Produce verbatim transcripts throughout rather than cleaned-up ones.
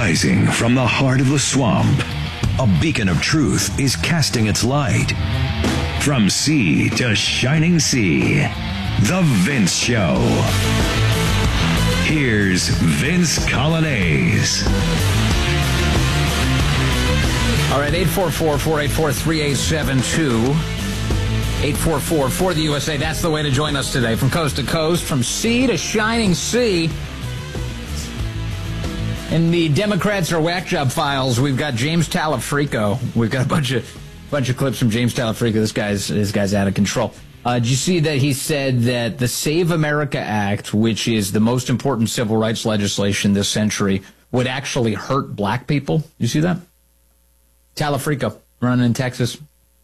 Rising from the heart of the swamp, a beacon of truth is casting its light. From sea to shining sea, The Vince Show. Here's Vince Coglianese. All right, eight four four, four eight four, three eight seven two. eight four four for the U S A. That's the way to join us today. From coast to coast, from sea to shining sea. In the Democrats are whack job files, we've got James Talafrico. We've got a bunch of bunch of clips from James Talafrico. This guy's this guy's out of control. Uh, did you see that he said that the Save America Act, which is the most important civil rights legislation this century, would actually hurt black people? You see that? Talafrico, running in Texas,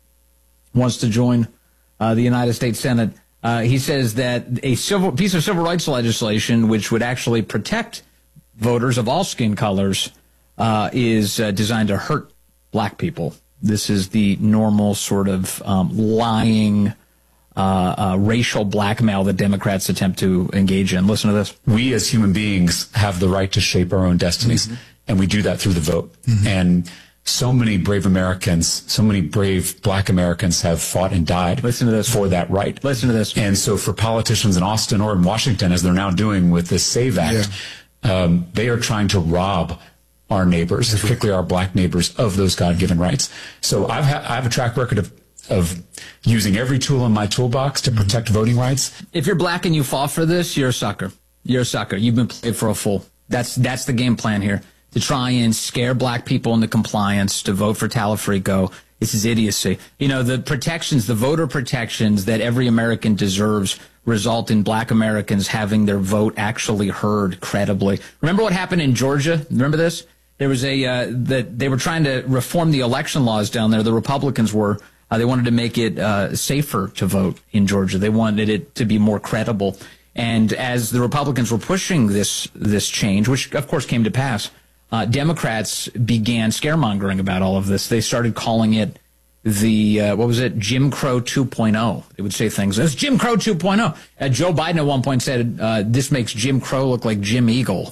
wants to join uh, the United States Senate. Uh, he says that a civil piece of civil rights legislation, which would actually protect voters of all skin colors, uh, is uh, designed to hurt black people. This is the normal sort of um, lying uh, uh, racial blackmail that Democrats attempt to engage in. Listen to this. We as human beings have the right to shape our own destinies, mm-hmm. and we do that through the vote. Mm-hmm. And so many brave Americans, so many brave black Americans have fought and died Listen to this. for that right. Listen to this. And so for politicians in Austin or in Washington, as they're now doing with this SAVE Act, yeah. Um, they are trying to rob our neighbors, That's particularly right. our black neighbors, of those God-given rights. So I've ha- I have a track record of, of using every tool in my toolbox to protect voting rights. If you're black and you fall for this, you're a sucker. You're a sucker. You've been played for a fool. That's that's the game plan here, to try and scare black people into compliance to vote for Talafrico. This is idiocy. You know, the protections, the voter protections that every American deserves result in black Americans having their vote actually heard credibly. Remember what happened in Georgia? Remember this? There was a, uh, that they were trying to reform the election laws down there. The Republicans were, uh, they wanted to make it, uh, safer to vote in Georgia. They wanted it to be more credible. And as the Republicans were pushing this, this change, which of course came to pass, uh, Democrats began scaremongering about all of this. They started calling it the, uh, what was it, Jim Crow two point oh. They would say things, it's Jim Crow two point oh. Uh, Joe Biden at one point said, uh, this makes Jim Crow look like Jim Eagle.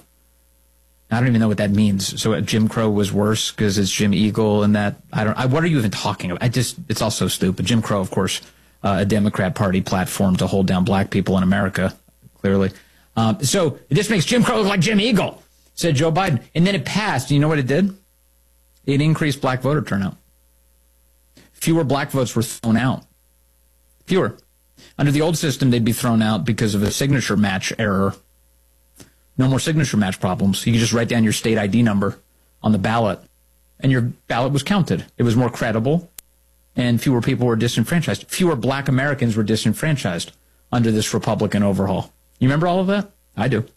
I don't even know what that means. So uh, Jim Crow was worse because it's Jim Eagle and that, I don't, I, what are you even talking about? I just, it's all so stupid. Jim Crow, of course, uh, a Democrat Party platform to hold down black people in America, clearly. Um, so this makes Jim Crow look like Jim Eagle, said Joe Biden. And then it passed. You know what it did? It increased black voter turnout. Fewer black votes were thrown out. Fewer. Under the old system, they'd be thrown out because of a signature match error. No more signature match problems. You could just write down your state I D number on the ballot, and your ballot was counted. It was more credible, and fewer people were disenfranchised. Fewer black Americans were disenfranchised under this Republican overhaul. You remember all of that? I do.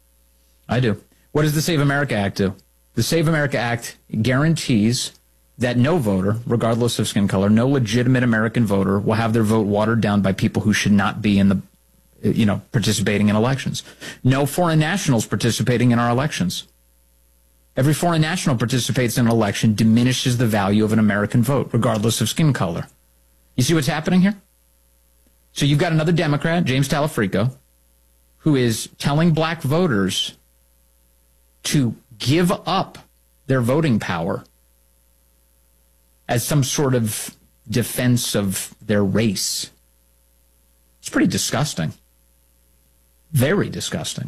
I do. What does the Save America Act do? The Save America Act guarantees that no voter, regardless of skin color, no legitimate American voter will have their vote watered down by people who should not be in the, you know, participating in elections. No foreign nationals participating in our elections. Every foreign national participates in an election diminishes the value of an American vote, regardless of skin color. You see what's happening here? So you've got another Democrat, James Talafrico, who is telling black voters to give up their voting power as some sort of defense of their race. It's pretty disgusting. Very disgusting.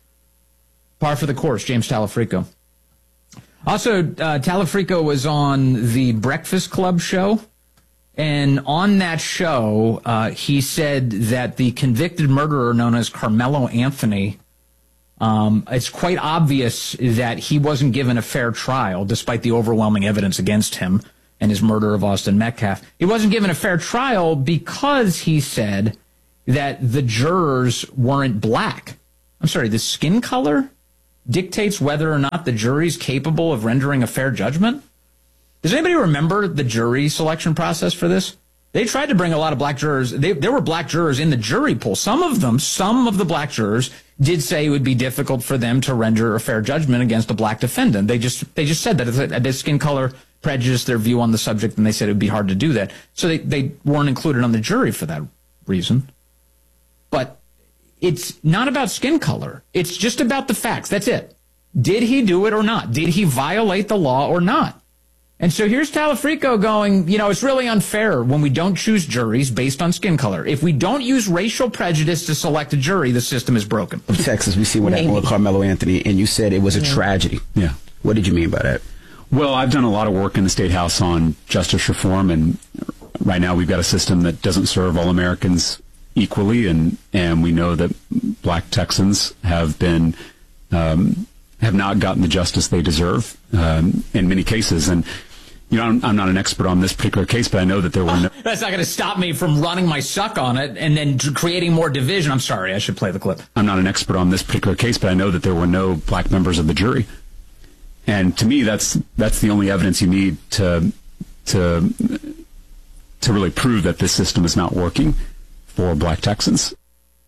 Par for the course, James Talafrico. Also, uh, Talafrico was on the Breakfast Club show, and on that show, uh, he said that the convicted murderer known as Carmelo Anthony, um, it's quite obvious that he wasn't given a fair trial, despite the overwhelming evidence against him and his murder of Austin Metcalf. He wasn't given a fair trial because he said that the jurors weren't black. I'm sorry, the skin color dictates whether or not the jury's capable of rendering a fair judgment? Does anybody remember the jury selection process for this? They tried to bring a lot of black jurors. They, there were black jurors in the jury pool. Some of them, some of the black jurors did say it would be difficult for them to render a fair judgment against a black defendant. They just they just said that their skin color prejudiced their view on the subject, and they said it would be hard to do that. So they, they weren't included on the jury for that reason. But it's not about skin color. It's just about the facts. That's it. Did he do it or not? Did he violate the law or not? And so here's Talafrico going, you know, it's really unfair when we don't choose juries based on skin color. If we don't use racial prejudice to select a jury, the system is broken. Of Texas, we see what happened with Carmelo Anthony, and you said it was a tragedy. Yeah. What did you mean by that? Well, I've done a lot of work in the State House on justice reform, and right now we've got a system that doesn't serve all Americans equally, and, and we know that black Texans have been um, have not gotten the justice they deserve um, in many cases. And you know, I'm, I'm not an expert on this particular case, but I know that there were no... That's not going to stop me from running my suck on it and then creating more division. I'm sorry, I should play the clip. I'm not an expert on this particular case, but I know that there were no black members of the jury. And to me, that's that's the only evidence you need to to to really prove that this system is not working for black Texans.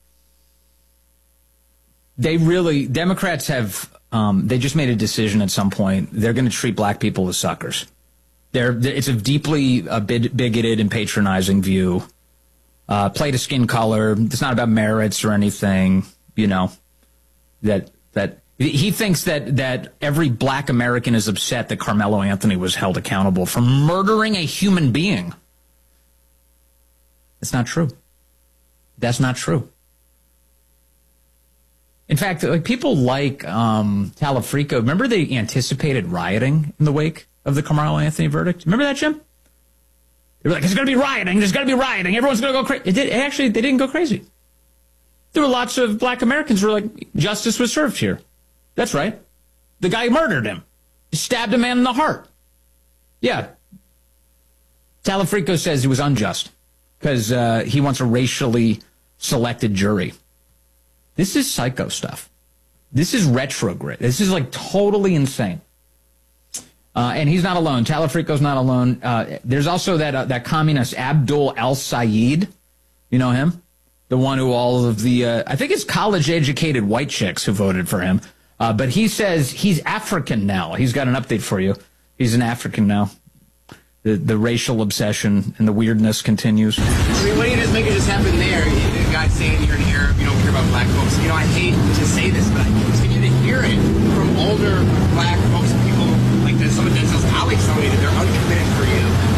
They really, Democrats have, um, they just made a decision at some point. They're going to treat black people as suckers. They're, it's a deeply uh, bigoted and patronizing view. Uh, play to skin color. It's not about merits or anything, you know, that, that he thinks that, that every black American is upset that Carmelo Anthony was held accountable for murdering a human being. It's not true. That's not true. In fact, like people like um, Talafrico, remember they anticipated rioting in the wake of the Carmelo Anthony verdict? Remember that, Jim? They were like, there's going to be rioting, there's going to be rioting, everyone's going to go crazy. It did, actually, they didn't go crazy. There were lots of black Americans who were like, justice was served here. That's right. The guy murdered him. He stabbed a man in the heart. Yeah. Talafrico says it was unjust because uh, he wants a racially selected jury. This is psycho stuff. This is retrograde. This is like totally insane. Uh, and he's not alone. Talafrico's not alone. Uh, there's also that uh, that communist Abdul El-Sayed. You know him? The one who all of the, uh, I think it's college-educated white chicks who voted for him. Uh, but he says he's African now. He's got an update for you. He's an African now. The the racial obsession and the weirdness continues. I mean, why don't you just make it just happen there? The guy saying here and here, you don't care about black folks. You know, I hate to say this, but I continue to hear it from older black folks, people like this, some of Denzel's colleagues telling me that they're uncommitted for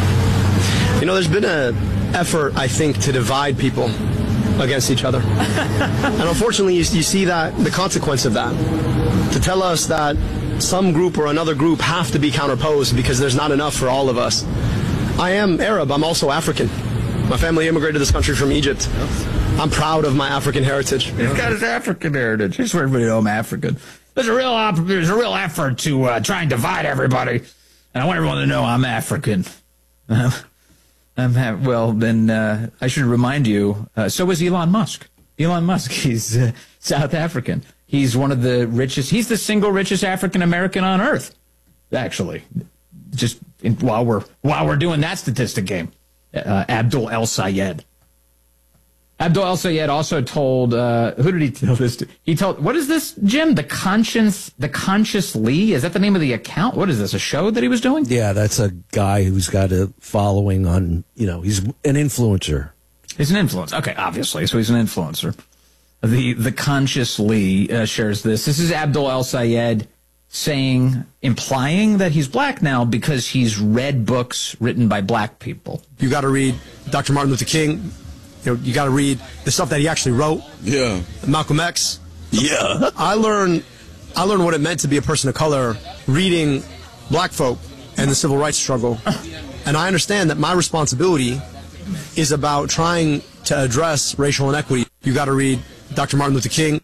you. You know, there's been an effort, I think, to divide people against each other. And unfortunately, you, you see that the consequence of that. To tell us that some group or another group have to be counterposed because there's not enough for all of us. I am Arab. I'm also African. My family immigrated to this country from Egypt. I'm proud of my African heritage. He's got his African heritage. Just for everybody to know I'm African. There's a real op- there's a real effort to uh, try and divide everybody, and I want everyone to know I'm African. Uh, I'm ha- well, then uh, I should remind you. Uh, so is Elon Musk. Elon Musk. He's uh, South African. He's one of the richest. He's the single richest African American on earth. Actually, just in, while we're while we're doing that statistic game, uh, Abdul El-Sayed. Abdul El-Sayed also told. Uh, who did he tell this to? He told. What is this, Jim? The conscience. The Conscious Lee. Is that the name of the account? What is this? A show that he was doing? Yeah, that's a guy who's got a following on. You know, he's an influencer. He's an influencer. Okay, obviously, so he's an influencer. The the Conscious Lee uh, shares this. This is Abdul El-Sayed saying, implying that he's black now because he's read books written by black people. You got to read Doctor Martin Luther King. You know, you got to read the stuff that he actually wrote. Yeah. Malcolm X. Yeah. I learned, I learned what it meant to be a person of color reading black folk and the civil rights struggle. And I understand that my responsibility is about trying to address racial inequity. You got to read Doctor Martin Luther King.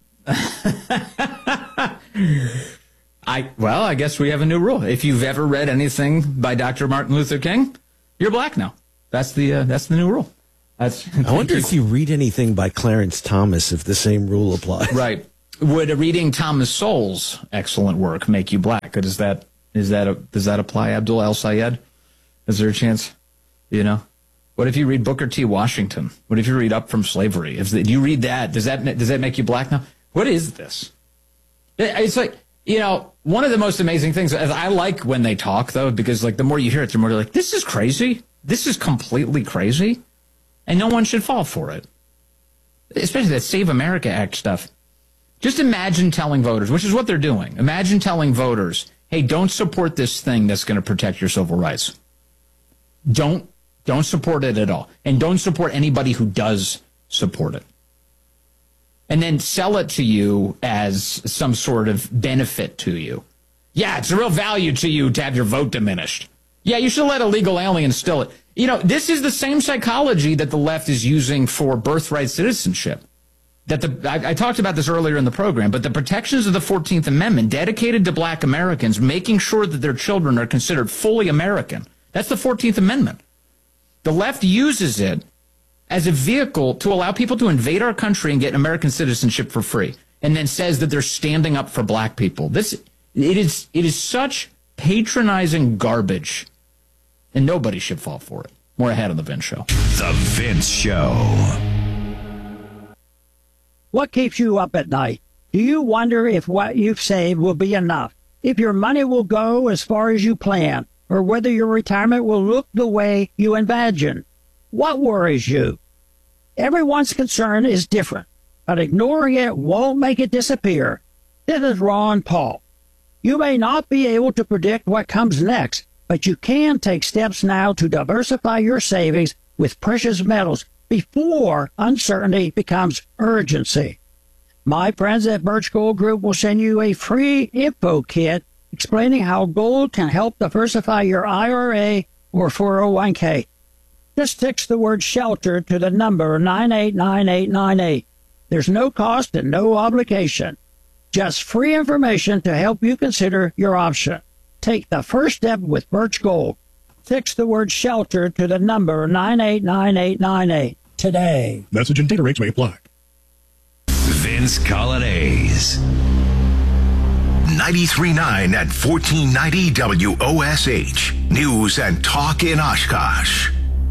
I well, I guess we have a new rule. If you've ever read anything by Doctor Martin Luther King, you're black now. That's the uh, that's the new rule. That's. I wonder if you read anything by Clarence Thomas, if the same rule applies. Right. Would reading Thomas Sowell's excellent work make you black? Does that is that a, does that apply, Abdul El-Sayed? Is there a chance? You know. What if you read Booker T. Washington? What if you read Up from Slavery? If the, do you read that? Does that does that make you black now? What is this? It's like, you know, one of the most amazing things. I like when they talk, though, because like the more you hear it, the more you're like, this is crazy. This is completely crazy, and no one should fall for it. Especially that Save America Act stuff. Just imagine telling voters, which is what they're doing. Imagine telling voters, hey, don't support this thing that's going to protect your civil rights. Don't, don't support it at all. And don't support anybody who does support it. And then sell it to you as some sort of benefit to you. Yeah, it's a real value to you to have your vote diminished. Yeah, you should let illegal aliens steal it. You know, this is the same psychology that the left is using for birthright citizenship. That the I, I talked about this earlier in the program, but the protections of the fourteenth Amendment dedicated to black Americans, making sure that their children are considered fully American. That's the fourteenth Amendment. The left uses it as a vehicle to allow people to invade our country and get American citizenship for free, and then says that they're standing up for black people. This it is it is such patronizing garbage, and nobody should fall for it. More ahead on The Vince Show. The Vince Show. What keeps you up at night? Do you wonder if what you've saved will be enough? If your money will go as far as you plan? Or whether your retirement will look the way you imagine? What worries you? Everyone's concern is different, but ignoring it won't make it disappear. This is Ron Paul. You may not be able to predict what comes next, but you can take steps now to diversify your savings with precious metals before uncertainty becomes urgency. My friends at Birch Gold Group will send you a free info kit explaining how gold can help diversify your I R A or four oh one k. Just text the word SHELTER to the number nine eight nine eight nine eight. There's no cost and no obligation. Just free information to help you consider your option. Take the first step with Birch Gold. Text the word SHELTER to the number nine eight nine eight nine eight today. Message and data rates may apply. Vince Colonnese. ninety-three point nine at fourteen ninety W O S H. News and Talk in Oshkosh.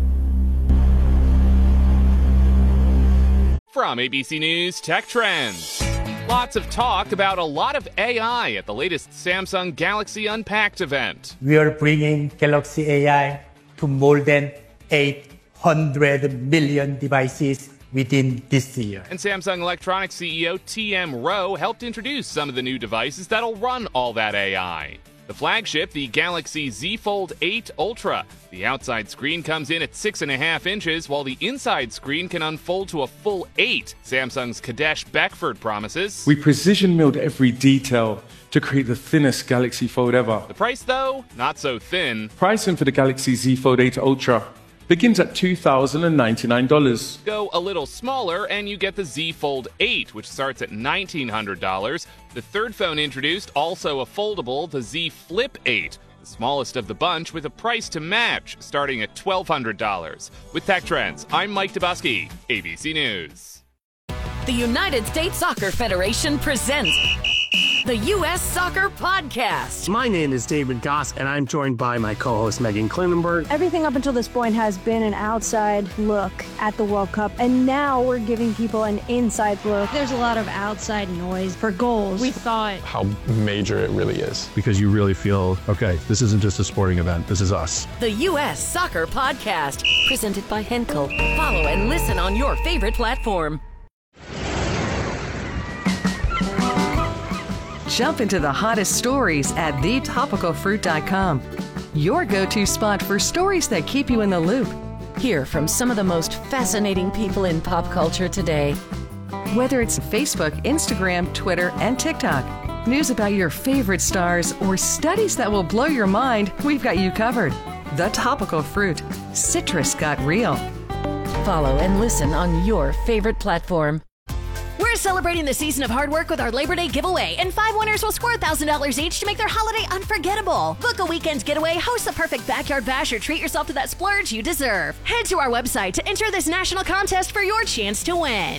From A B C News Tech Trends. Lots of talk about a lot of A I at the latest Samsung Galaxy Unpacked event. We are bringing Galaxy A I to more than eight hundred million devices within this year. And Samsung Electronics C E O T M Rowe helped introduce some of the new devices that'll run all that A I. The flagship, the Galaxy Z Fold eight Ultra. The outside screen comes in at six point five inches, while the inside screen can unfold to a full eight. Samsung's Kadesh Beckford promises. We precision milled every detail to create the thinnest Galaxy Fold ever. The price, though, not so thin. Pricing for the Galaxy Z Fold eight Ultra begins at two thousand ninety-nine dollars. Go a little smaller and you get the Z Fold eight, which starts at nineteen hundred dollars. The third phone introduced, also a foldable, the Z Flip eight, the smallest of the bunch with a price to match, starting at twelve hundred dollars. With Tech Trends, I'm Mike Dabusky, A B C News. The United States Soccer Federation presents the U S Soccer Podcast. My name is David Goss, and I'm joined by my co-host Megan Klinenberg. Everything up until this point has been an outside look at the World Cup, and now we're giving people an inside look. There's a lot of outside noise for goals. We thought how major it really is. Because you really feel, okay, this isn't just a sporting event, this is us. The U S Soccer Podcast, presented by Henkel. Follow and listen on your favorite platform. Jump into the hottest stories at the topical fruit dot com. Your go-to spot for stories that keep you in the loop. Hear from some of the most fascinating people in pop culture today. Whether it's Facebook, Instagram, Twitter, and TikTok, news about your favorite stars, or studies that will blow your mind, we've got you covered. The Topical Fruit. Citrus got real. Follow and listen on your favorite platform. We're celebrating the season of hard work with our Labor Day giveaway, and five winners will score one thousand dollars each to make their holiday unforgettable. Book a weekend getaway, host the perfect backyard bash, or treat yourself to that splurge you deserve. Head to our website to enter this national contest for your chance to win.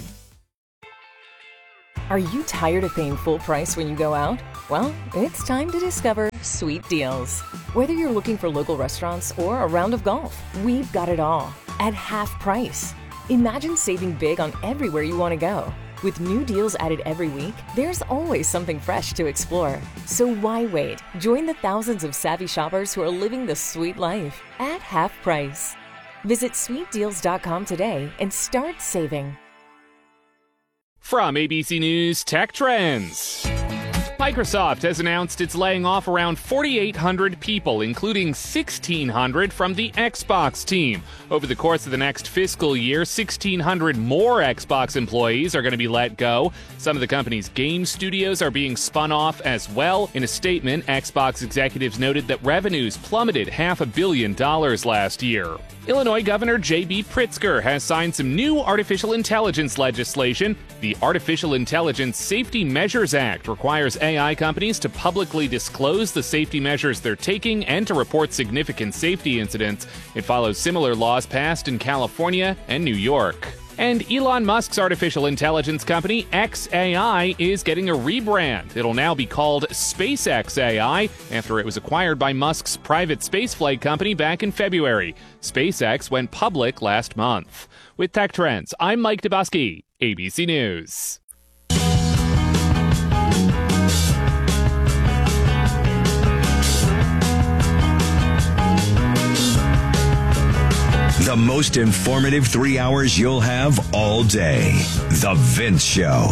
Are you tired of paying full price when you go out? Well, it's time to discover Sweet Deals. Whether you're looking for local restaurants or a round of golf, we've got it all at half price. Imagine saving big on everywhere you want to go. With new deals added every week, there's always something fresh to explore. So why wait? Join the thousands of savvy shoppers who are living the sweet life at half price. Visit sweet deals dot com today and start saving. From A B C News Tech Trends. Microsoft has announced it's laying off around forty-eight hundred people, including sixteen hundred from the Xbox team. Over the course of the next fiscal year, sixteen hundred more Xbox employees are going to be let go. Some of the company's game studios are being spun off as well. In a statement, Xbox executives noted that revenues plummeted half a billion dollars last year. Illinois Governor J B Pritzker has signed some new artificial intelligence legislation. The Artificial Intelligence Safety Measures Act requires A I companies to publicly disclose the safety measures they're taking and to report significant safety incidents. It follows similar laws passed in California and New York. And Elon Musk's artificial intelligence company, X A I, is getting a rebrand. It'll now be called SpaceX A I after it was acquired by Musk's private spaceflight company back in February. SpaceX went public last month. With Tech Trends, I'm Mike Dubosky, A B C News. The most informative three hours you'll have all day. The Vince Show.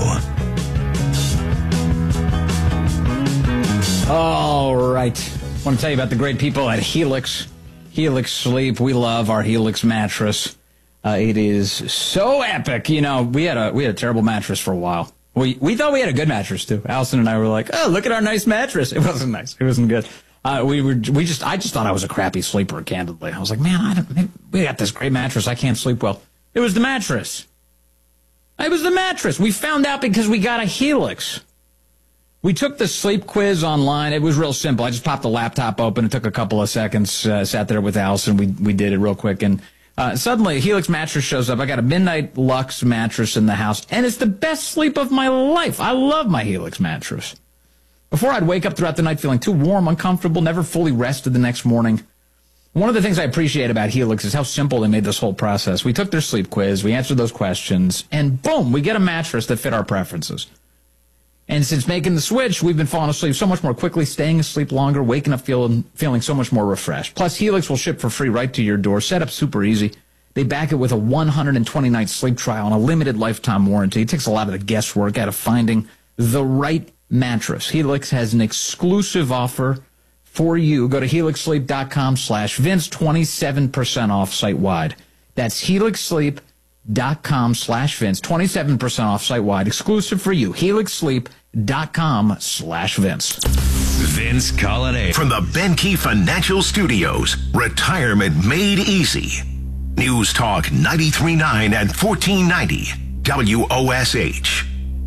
All right. I want to tell you about the great people at Helix. Helix Sleep. We love our Helix mattress. Uh, it is so epic. You know, we had a we had a terrible mattress for a while. We we thought we had a good mattress too. Allison and I were like, "Oh, look at our nice mattress." It wasn't nice. It wasn't good. Uh, we were we just I just thought I was a crappy sleeper. Candidly, I was like, "Man, I don't. We got this great mattress. I can't sleep well." It was the mattress. It was the mattress. We found out because we got a Helix. We took the sleep quiz online. It was real simple. I just popped the laptop open. It took a couple of seconds. Uh, sat there with Allison. We we did it real quick, and uh, suddenly a Helix mattress shows up. I got a Midnight Lux mattress in the house, and it's the best sleep of my life. I love my Helix mattress. Before, I'd wake up throughout the night feeling too warm, uncomfortable, never fully rested the next morning. One of the things I appreciate about Helix is how simple they made this whole process. We took their sleep quiz, we answered those questions, and boom, we get a mattress that fit our preferences. And since making the switch, we've been falling asleep so much more quickly, staying asleep longer, waking up feeling, feeling so much more refreshed. Plus, Helix will ship for free right to your door. Set up super easy. They back it with a one hundred twenty night sleep trial and a limited lifetime warranty. It takes a lot of the guesswork out of finding the right mattress. Helix has an exclusive offer for you. Go to helixsleep.com slash Vince, twenty-seven percent off site-wide. That's helixsleep.com slash Vince, twenty-seven percent off site-wide, exclusive for you. helixsleep.com slash Vince. Vince Colonnade from the Benke Financial Studios. Retirement made easy. News Talk ninety-three point nine and fourteen ninety W O S H.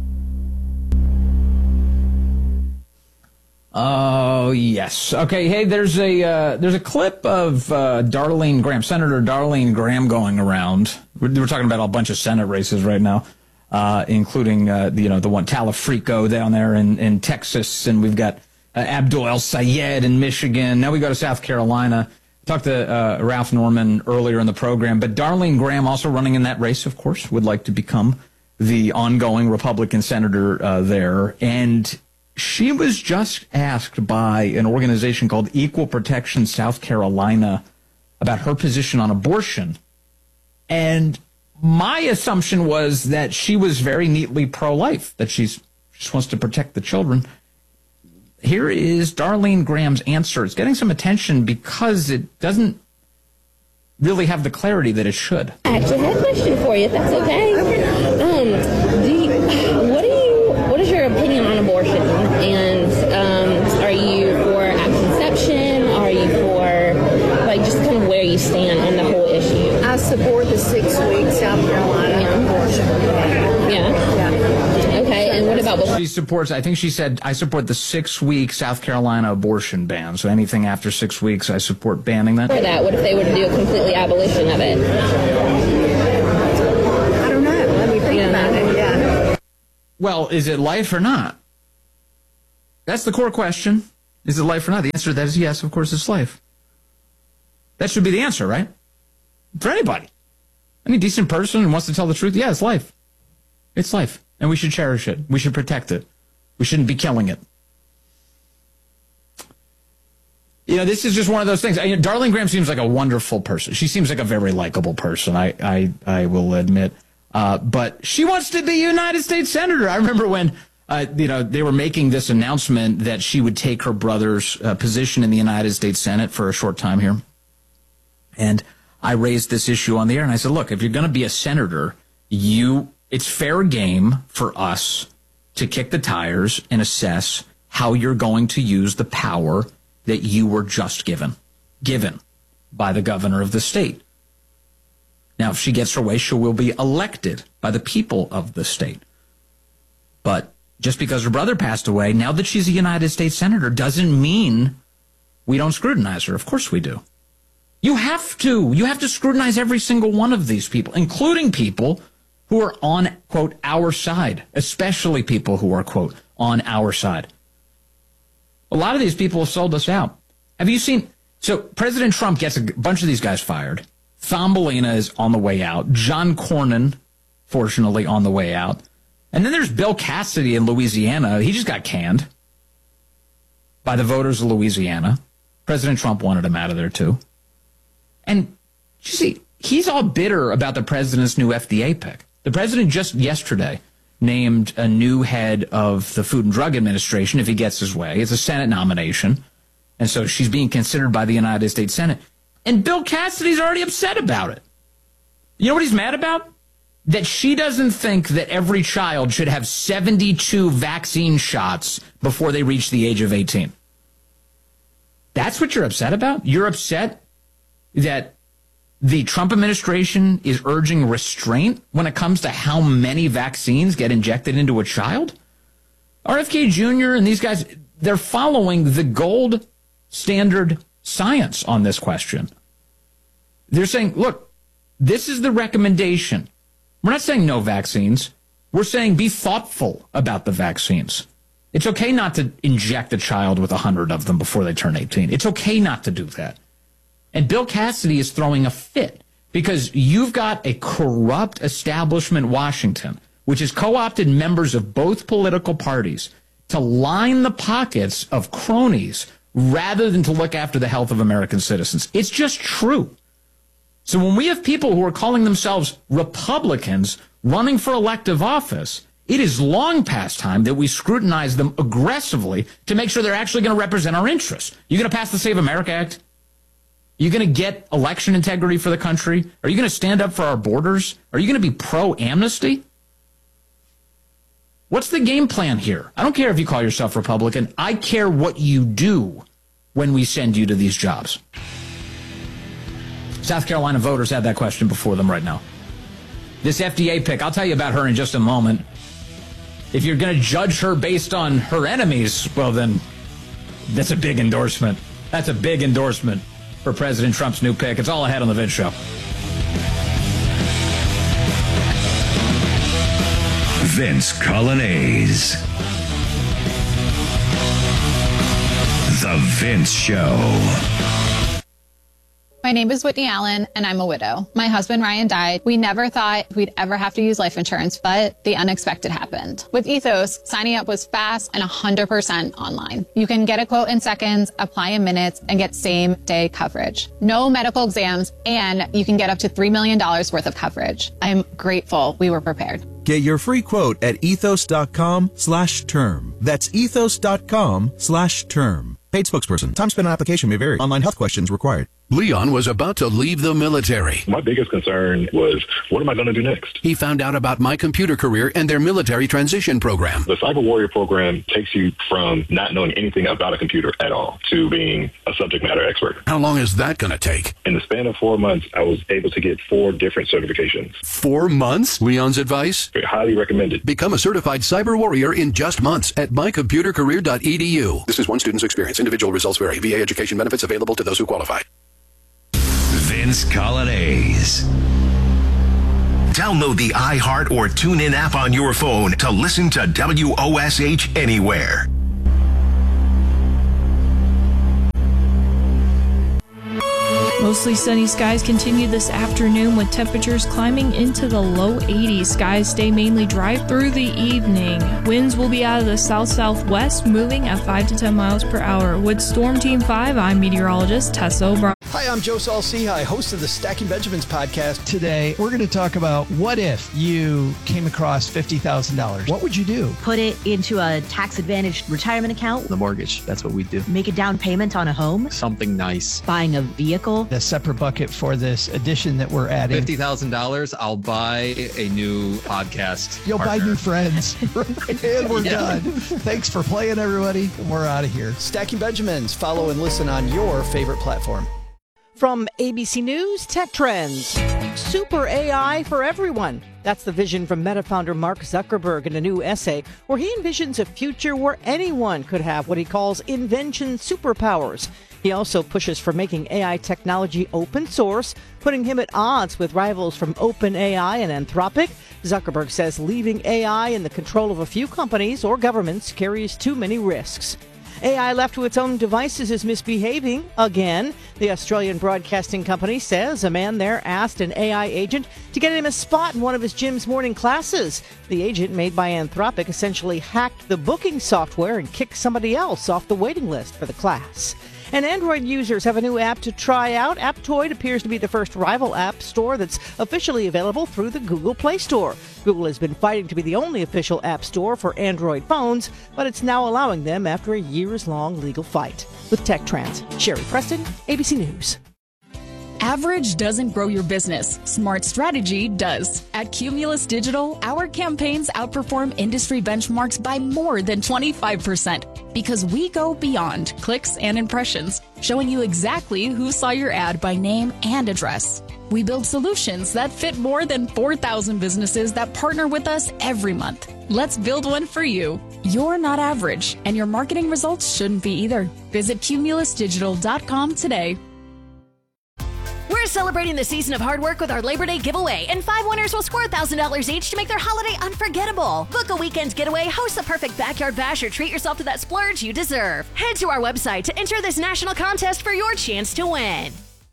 Oh, yes. Okay, hey, there's a uh, there's a clip of uh, Darlene Graham, Senator Darlene Graham, going around. We're, we're talking about a bunch of Senate races right now, uh, including uh, you know the one Talafrico down there in, in Texas, and we've got uh, Abdul El Sayed in Michigan. Now we go to South Carolina. Talked to uh, Ralph Norman earlier in the program, but Darlene Graham, also running in that race, of course, would like to become the ongoing Republican senator uh, there, and she was just asked by an organization called Equal Protection South Carolina about her position on abortion. And my assumption was that she was very neatly pro-life, that she's, she just wants to protect the children. Here is Darlene Graham's answer. It's getting some attention because it doesn't really have the clarity that it should. I actually had a question for you, if that's okay. Um, do you, what do you, what is your opinion on abortion? And um, are you for contraception? Are you for, like, just kind of where you stand on the whole issue? I support the six-week South Carolina yeah. abortion. Yeah. Yeah. Okay, and what about before? She supports, I think she said, I support the six-week South Carolina abortion ban. So anything after six weeks, I support banning that. For that, what if they were to do a completely abolition of it? I don't know. Let me think about it. Yeah. Well, is it life or not? That's the core question. Is it life or not? The answer to that is yes, of course it's life. That should be the answer, right? For anybody. Any decent person who wants to tell the truth, yeah, it's life. It's life. And we should cherish it. We should protect it. We shouldn't be killing it. You know, this is just one of those things. I, Darlene Graham seems like a wonderful person. She seems like a very likable person, I, I, I will admit. Uh, but she wants to be United States Senator. I remember when, uh, you know, they were making this announcement that she would take her brother's uh, position in the United States Senate for a short time here. And I raised this issue on the air, and I said, look, if you're going to be a senator, you it's fair game for us to kick the tires and assess how you're going to use the power that you were just given, given by the governor of the state. Now, if she gets her way, she will be elected by the people of the state. But just because her brother passed away, now that she's a United States Senator, doesn't mean we don't scrutinize her. Of course we do. You have to. You have to scrutinize every single one of these people, including people who are on, quote, our side, especially people who are, quote, on our side. A lot of these people have sold us out. Have you seen? So President Trump gets a bunch of these guys fired. Thumbelina is on the way out. John Cornyn, fortunately, on the way out. And then there's Bill Cassidy in Louisiana. He just got canned by the voters of Louisiana. President Trump wanted him out of there, too. And you see, he's all bitter about the president's new F D A pick. The president just yesterday named a new head of the Food and Drug Administration if he gets his way. It's a Senate nomination. And so she's being considered by the United States Senate. And Bill Cassidy's already upset about it. You know what he's mad about? That she doesn't think that every child should have seventy-two vaccine shots before they reach the age of eighteen. That's what you're upset about? You're upset that the Trump administration is urging restraint when it comes to how many vaccines get injected into a child? R F K Junior and these guys, they're following the gold standard science on this question. They're saying, look, this is the recommendation. We're not saying no vaccines. We're saying be thoughtful about the vaccines. It's okay not to inject a child with a hundred of them before they turn eighteen. It's okay not to do that. And Bill Cassidy is throwing a fit because you've got a corrupt establishment Washington, which has co-opted members of both political parties to line the pockets of cronies rather than to look after the health of American citizens. It's just true. So when we have people who are calling themselves Republicans running for elective office, it is long past time that we scrutinize them aggressively to make sure they're actually going to represent our interests. You going to pass the Save America Act? Are you going to get election integrity for the country? Are you going to stand up for our borders? Are you going to be pro-amnesty? What's the game plan here? I don't care if you call yourself Republican. I care what you do when we send you to these jobs. South Carolina voters have that question before them right now. This F D A pick, I'll tell you about her in just a moment. If you're going to judge her based on her enemies, well, then that's a big endorsement. That's a big endorsement for President Trump's new pick. It's all ahead on The Vince Show. Vince Coglianese. The Vince Show. My name is Whitney Allen, and I'm a widow. My husband, Ryan, died. We never thought we'd ever have to use life insurance, but the unexpected happened. With Ethos, signing up was fast and one hundred percent online. You can get a quote in seconds, apply in minutes, and get same-day coverage. No medical exams, and you can get up to three million dollars worth of coverage. I'm grateful we were prepared. Get your free quote at ethos.com slash term. That's ethos.com slash term. Paid spokesperson. Time spent on application may vary. Online health questions required. Leon was about to leave the military. My biggest concern was, what am I going to do next? He found out about My Computer Career and their military transition program. The Cyber Warrior program takes you from not knowing anything about a computer at all to being a subject matter expert. How long is that going to take? In the span of four months, I was able to get four different certifications. Four months? Leon's advice? Highly recommended. Become a certified cyber warrior in just months at my computer career dot e d u. This is one student's experience. Individual results vary. V A education benefits available to those who qualify. Vince Coglianese. Download the iHeart or TuneIn app on your phone to listen to W O S H anywhere. Mostly sunny skies continue this afternoon with temperatures climbing into the low eighties. Skies stay mainly dry through the evening. Winds will be out of the south-southwest, moving at five to ten miles per hour. With Storm Team five, I'm meteorologist Tessa O'Brien. Hi, I'm Joe Saul-Sehy, host of the Stacking Benjamins podcast. Today, we're going to talk about what if you came across fifty thousand dollars. What would you do? Put it into a tax-advantaged retirement account. The mortgage, that's what we do. Make a down payment on a home. Something nice. Buying a vehicle. The separate bucket for this edition that we're adding. fifty thousand dollars, I'll buy a new podcast. You'll partner. buy new friends. And we're yeah. done. Thanks for playing, everybody. We're out of here. Stacking Benjamins. Follow and listen on your favorite platform. From A B C News Tech Trends, super A I for everyone. That's the vision from Meta founder Mark Zuckerberg in a new essay where he envisions a future where anyone could have what he calls invention superpowers. He also pushes for making A I technology open source, putting him at odds with rivals from OpenAI and Anthropic. Zuckerberg says leaving A I in the control of a few companies or governments carries too many risks. A I left to its own devices is misbehaving again. The Australian broadcasting company says a man there asked an A I agent to get him a spot in one of his gym's morning classes. The agent, made by Anthropic, essentially hacked the booking software and kicked somebody else off the waiting list for the class. And Android users have a new app to try out. Aptoide appears to be the first rival app store that's officially available through the Google Play Store. Google has been fighting to be the only official app store for Android phones, but it's now allowing them after a years-long legal fight. With Tech Trends, Sherry Preston, A B C News. Average doesn't grow your business. Smart strategy does. At Cumulus Digital, our campaigns outperform industry benchmarks by more than twenty-five percent because we go beyond clicks and impressions, showing you exactly who saw your ad by name and address. We build solutions that fit more than four thousand businesses that partner with us every month. Let's build one for you. You're not average, and your marketing results shouldn't be either. Visit cumulus digital dot com today. We're celebrating the season of hard work with our Labor Day giveaway, and five winners will score one thousand dollars each to make their holiday unforgettable. Book a weekend getaway, host the perfect backyard bash, or treat yourself to that splurge you deserve. Head to our website to enter this national contest for your chance to win.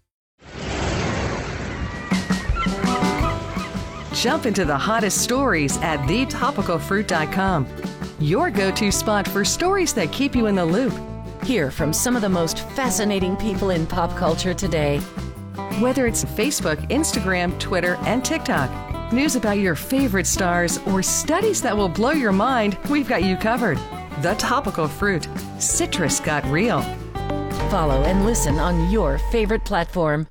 Jump into the hottest stories at the topical fruit dot com. Your go-to spot for stories that keep you in the loop. Hear from some of the most fascinating people in pop culture today. Whether it's Facebook, Instagram, Twitter, and TikTok, news about your favorite stars, or studies that will blow your mind, we've got you covered. The Topical Fruit. Citrus got real. Follow and listen on your favorite platform.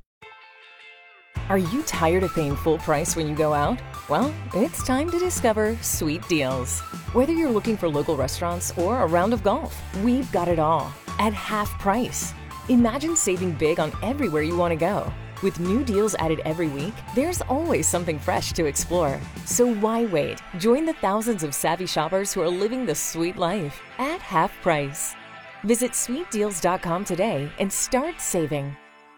Are you tired of paying full price when you go out? Well, it's time to discover Sweet Deals. Whether you're looking for local restaurants or a round of golf, we've got it all at half price. Imagine saving big on everywhere you want to go. With new deals added every week, there's always something fresh to explore. So why wait? Join the thousands of savvy shoppers who are living the sweet life at half price. Visit sweet deals dot com today and start saving.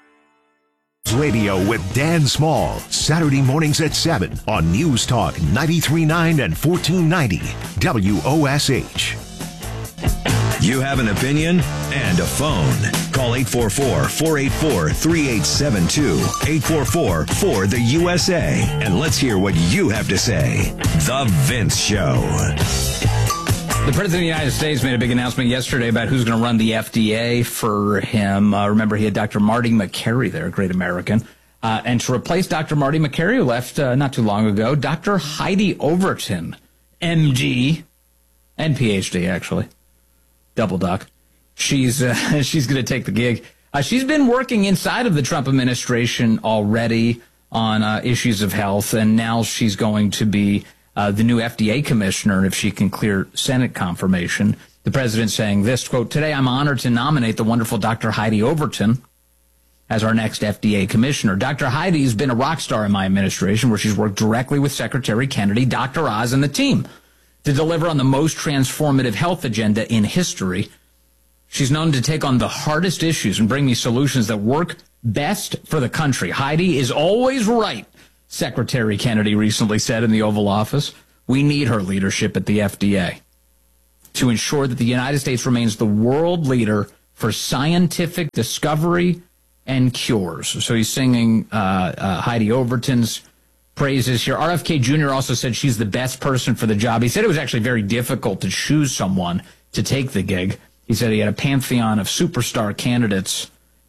Radio with Dan Small, Saturday mornings at seven on News Talk ninety-three point nine and fourteen ninety W O S H. You have an opinion and a phone. Call eight four four, four eight four, three eight seven two, eight four four, four the U S A, and let's hear what you have to say. The Vince Show. The President of the United States made a big announcement yesterday about who's going to run the F D A for him. Uh, remember, he had Doctor Marty Makary there, a great American. Uh, and to replace Doctor Marty Makary, who left uh, not too long ago, Doctor Heidi Overton, M D, and P H D, actually. Double duck. She's uh, she's going to take the gig. Uh, she's been working inside of the Trump administration already on uh, issues of health, and now she's going to be uh, the new F D A commissioner if she can clear Senate confirmation. The president saying this, quote, "Today I'm honored to nominate the wonderful Doctor Heidi Overton as our next F D A commissioner. Doctor Heidi's been a rock star in my administration, where she's worked directly with Secretary Kennedy, Doctor Oz, and the team to deliver on the most transformative health agenda in history. She's known to take on the hardest issues and bring me solutions that work best for the country. Heidi is always right," Secretary Kennedy recently said in the Oval Office. "We need her leadership at the F D A to ensure that the United States remains the world leader for scientific discovery and cures." So he's singing uh, uh, Heidi Overton's praises here. R F K Junior also said she's the best person for the job. He said it was actually very difficult to choose someone to take the gig. He said he had a pantheon of superstar candidates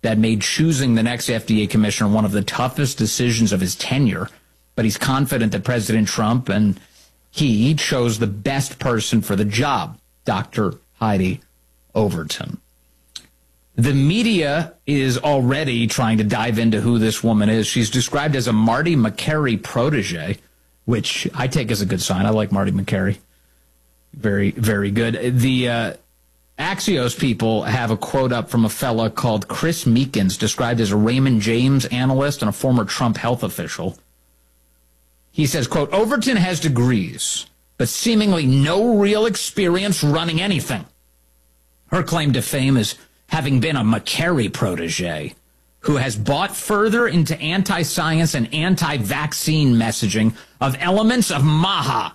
that made choosing the next F D A commissioner one of the toughest decisions of his tenure. But he's confident that President Trump and he chose the best person for the job, Doctor Heidi Overton. The media is already trying to dive into who this woman is. She's described as a Marty Makary protege, which I take as a good sign. I like Marty Makary. Very, very good. The uh, Axios people have a quote up from a fella called Chris Meekins, described as a Raymond James analyst and a former Trump health official. He says, quote, Overton has degrees, but seemingly no real experience running anything. Her claim to fame is having been a Makary protege who has bought further into anti-science and anti-vaccine messaging of elements of MAHA.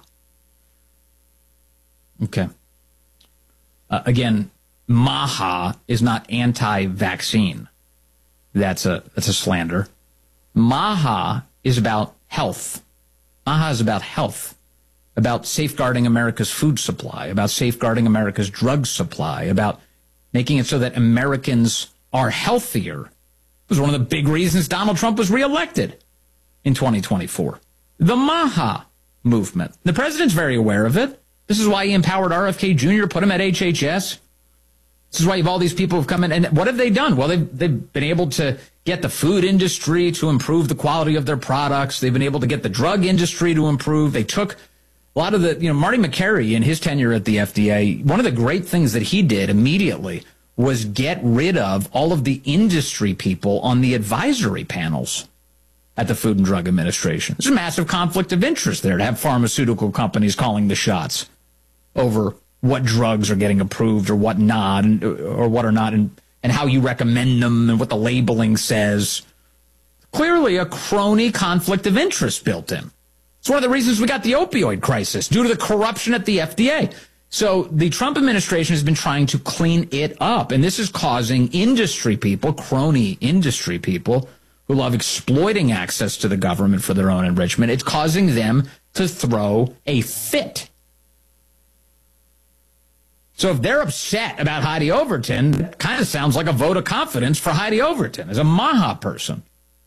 Okay. Uh, again, MAHA is not anti-vaccine. That's a, that's a slander. MAHA is about health. MAHA is about health, about safeguarding America's food supply, about safeguarding America's drug supply, about making it so that Americans are healthier. It was one of the big reasons Donald Trump was reelected in twenty twenty-four. The MAHA movement. The president's very aware of it. This is why he empowered R F K Junior, put him at H H S. This is why you have all these people who've come in. And what have they done? Well, they've, they've been able to get the food industry to improve the quality of their products. They've been able to get the drug industry to improve. They took a lot of the, you know, Marty Makary in his tenure at the F D A, one of the great things that he did immediately was get rid of all of the industry people on the advisory panels at the Food and Drug Administration. There's a massive conflict of interest there to have pharmaceutical companies calling the shots over what drugs are getting approved or what not, and, or what are not, and, and how you recommend them and what the labeling says. Clearly a crony conflict of interest built in. It's one of the reasons we got the opioid crisis, due to the corruption at the F D A. So the Trump administration has been trying to clean it up, and this is causing industry people, crony industry people, who love exploiting access to the government for their own enrichment. It's causing them to throw a fit. So if they're upset about Heidi Overton, it kind of sounds like a vote of confidence for Heidi Overton as a MAHA person.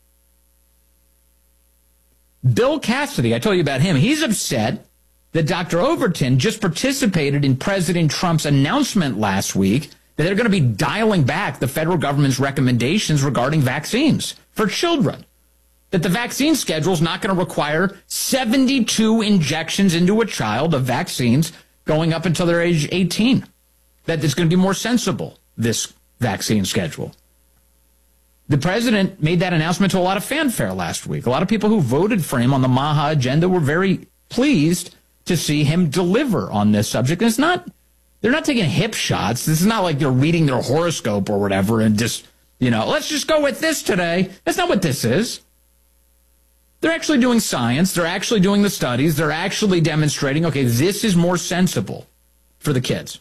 Bill Cassidy, I told you about him. He's upset that Doctor Overton just participated in President Trump's announcement last week that they're going to be dialing back the federal government's recommendations regarding vaccines for children. That the vaccine schedule is not going to require seventy-two injections into a child of vaccines going up until they're age eighteen. That it's going to be more sensible, this vaccine schedule. The president made that announcement to a lot of fanfare last week. A lot of people who voted for him on the MAHA agenda were very pleased to see him deliver on this subject. And it's not, they're not taking hip shots. This is not like they're reading their horoscope or whatever and just, you know, let's just go with this today. That's not what this is. They're actually doing science. They're actually doing the studies. They're actually demonstrating, okay, this is more sensible for the kids.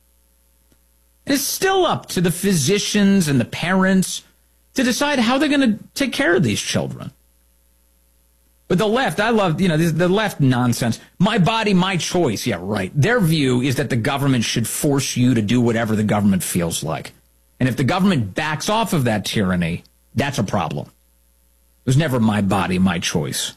And it's still up to the physicians and the parents to decide how they're going to take care of these children. But the left, I love, you know, this, the left nonsense. My body, my choice. Yeah, right. Their view is that the government should force you to do whatever the government feels like. And if the government backs off of that tyranny, that's a problem. It was never my body, my choice.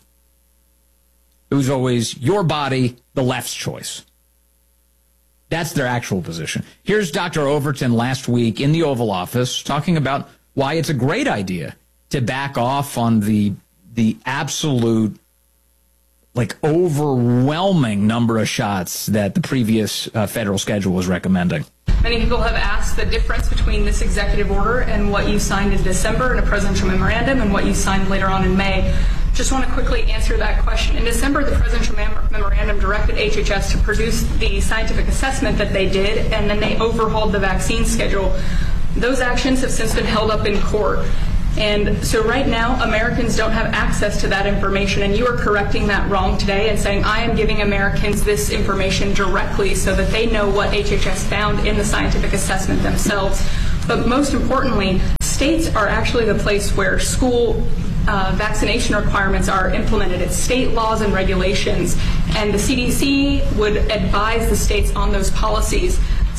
It was always your body, the left's choice. That's their actual position. Here's Doctor Overton last week in the Oval Office talking about why it's a great idea to back off on the the absolute, like, overwhelming number of shots that the previous uh, federal schedule was recommending. Many people have asked the difference between this executive order and what you signed in December in a presidential memorandum and what you signed later on in May. Just want to quickly answer that question. In December, the presidential mem- memorandum directed H H S to produce the scientific assessment that they did, and then they overhauled the vaccine schedule. Those actions have since been held up in court. And so right now, Americans don't have access to that information, and you are correcting that wrong today and saying, I am giving Americans this information directly so that they know what H H S found in the scientific assessment themselves. But most importantly, states are actually the place where school uh, vaccination requirements are implemented. It's state laws and regulations, and the C D C would advise the states on those policies.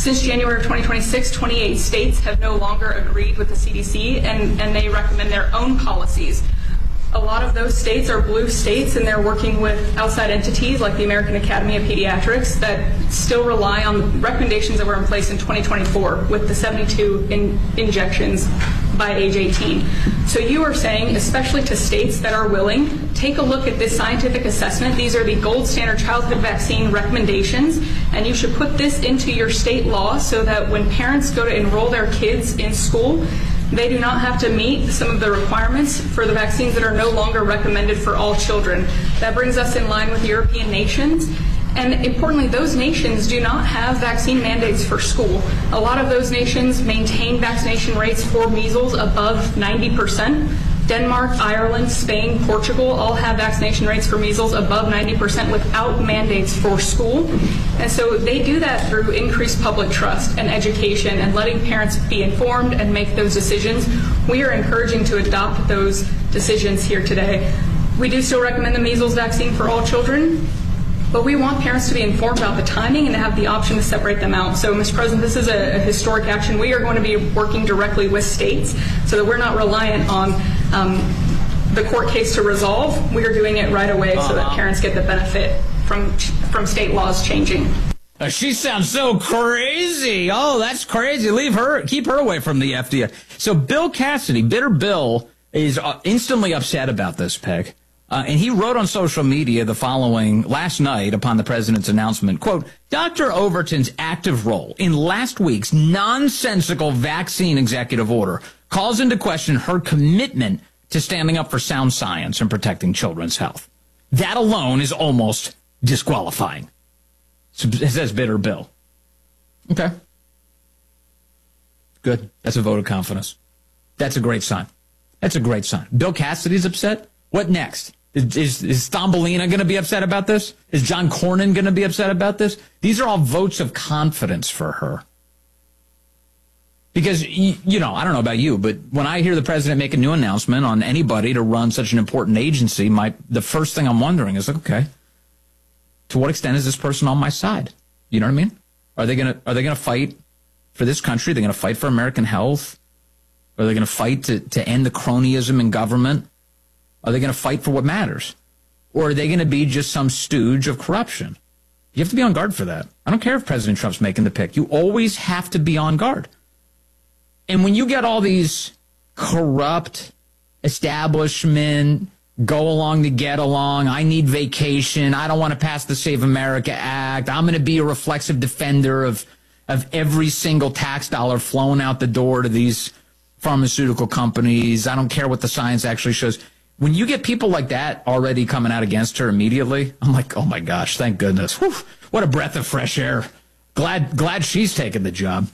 Since January of twenty twenty-six, twenty-eight states have no longer agreed with the C D C, and, and they recommend their own policies. A lot of those states are blue states, and they're working with outside entities like the American Academy of Pediatrics that still rely on the recommendations that were in place in twenty twenty-four with the seventy-two in injections by age eighteen. So you are saying, especially to states that are willing, take a look at this scientific assessment. These are the gold standard childhood vaccine recommendations, and you should put this into your state law so that when parents go to enroll their kids in school, they do not have to meet some of the requirements for the vaccines that are no longer recommended for all children. That brings us in line with European nations. And importantly, those nations do not have vaccine mandates for school. A lot of those nations maintain vaccination rates for measles above ninety percent. Denmark, Ireland, Spain, Portugal all have vaccination rates for measles above ninety percent without mandates for school. And so they do that through increased public trust and education and letting parents be informed and make those decisions. We are encouraging to adopt those decisions here today. We do still recommend the measles vaccine for all children, but we want parents to be informed about the timing and to have the option to separate them out. So, Mister President, this is a, a historic action. We are going to be working directly with states so that we're not reliant on um, the court case to resolve. We are doing it right away uh-huh. so that parents get the benefit from from state laws changing. Uh, she sounds so crazy. Oh, that's crazy. Leave her, keep her away from the F D A. So Bill Cassidy, Bitter Bill, is uh, instantly upset about this, Peg. Uh, and he wrote on social media the following last night upon the president's announcement, quote, Doctor Overton's active role in last week's nonsensical vaccine executive order calls into question her commitment to standing up for sound science and protecting children's health. That alone is almost disqualifying. So it says Bitter Bill. Okay. Good. That's a vote of confidence. That's a great sign. That's a great sign. Bill Cassidy's upset. What next? Is, is, is Thumbelina going to be upset about this? Is John Cornyn going to be upset about this? These are all votes of confidence for her. Because, you know, I don't know about you, but when I hear the president make a new announcement on anybody to run such an important agency, my the first thing I'm wondering is, like, okay, to what extent is this person on my side? You know what I mean? Are they going to are they going to fight for this country? Are they going to fight for American health? Are they going to fight to, to end the cronyism in government? Are they going to fight for what matters? Or are they going to be just some stooge of corruption? You have to be on guard for that. I don't care if President Trump's making the pick. You always have to be on guard. And when you get all these corrupt establishment, go along to get along, I need vacation, I don't want to pass the Save America Act, I'm going to be a reflexive defender of, of every single tax dollar flowing out the door to these pharmaceutical companies, I don't care what the science actually shows. When you get people like that already coming out against her immediately, I'm like, oh my gosh, thank goodness. Whew, what a breath of fresh air. Glad glad she's taking the job.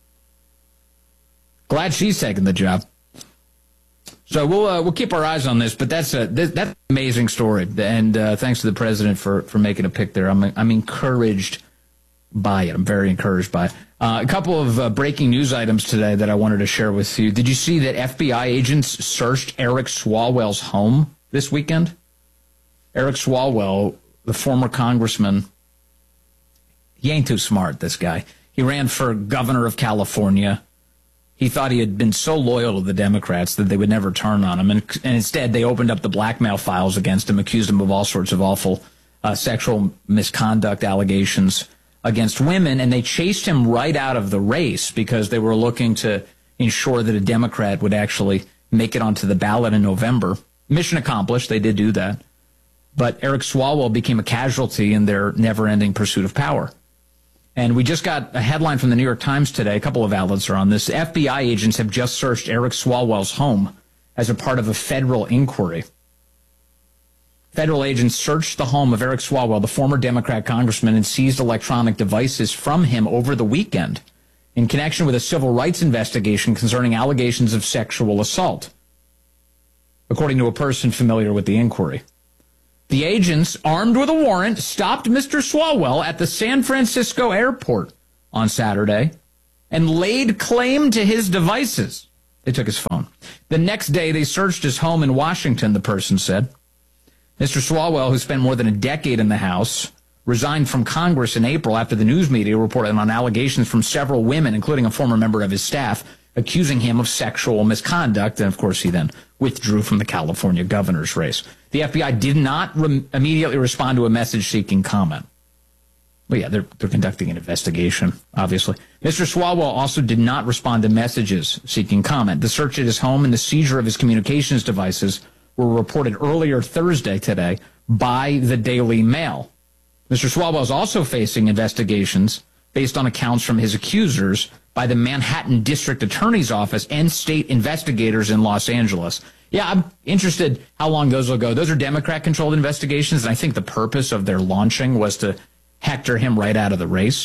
Glad she's taking the job. So we'll uh, we'll keep our eyes on this, but that's a that's an amazing story, and uh, thanks to the president for for making a pick there. I'm I'm encouraged by it. I'm very encouraged by it. Uh, a couple of uh, breaking news items today that I wanted to share with you. Did you see that F B I agents searched Eric Swalwell's home this weekend? Eric Swalwell, the former congressman, he ain't too smart, this guy. He ran for governor of California. He thought he had been so loyal to the Democrats that they would never turn on him. And, and instead, they opened up the blackmail files against him, accused him of all sorts of awful uh, sexual misconduct allegations against women, and they chased him right out of the race because they were looking to ensure that a Democrat would actually make it onto the ballot in November. Mission accomplished. They did do that. But Eric Swalwell became a casualty in their never-ending pursuit of power. And we just got a headline from the New York Times today. A couple of outlets are on this. F B I agents have just searched Eric Swalwell's home as a part of a federal inquiry. Federal agents searched the home of Eric Swalwell, the former Democrat congressman, and seized electronic devices from him over the weekend in connection with a civil rights investigation concerning allegations of sexual assault, according to a person familiar with the inquiry. The agents, armed with a warrant, stopped Mister Swalwell at the San Francisco airport on Saturday and laid claim to his devices. They took his phone. The next day, they searched his home in Washington, the person said. Mister Swalwell, who spent more than a decade in the House, resigned from Congress in April after the news media reported on allegations from several women, including a former member of his staff, accusing him of sexual misconduct. And, of course, he then withdrew from the California governor's race. The F B I did not re- immediately respond to a message seeking comment. Well, yeah, they're, they're conducting an investigation, obviously. Mister Swalwell also did not respond to messages seeking comment. The search at his home and the seizure of his communications devices were reported earlier Thursday today by the Daily Mail. Mister Swalwell is also facing investigations based on accounts from his accusers by the Manhattan District Attorney's Office and state investigators in Los Angeles. Yeah, I'm interested how long those will go. Those are Democrat-controlled investigations, and I think the purpose of their launching was to hector him right out of the race.